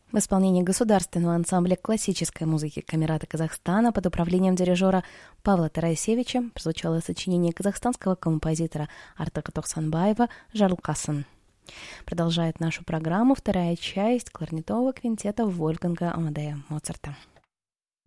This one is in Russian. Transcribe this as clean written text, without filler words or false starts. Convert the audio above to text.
В исполнении государственного ансамбля классической музыки Камерата Казахстана под управлением дирижера Павла Тарасевича прозвучало сочинение казахстанского композитора Артака Тохсанбаева «Жарылқасын». Продолжает нашу программу вторая часть кларнетового квинтета Вольфганга Амадея Моцарта.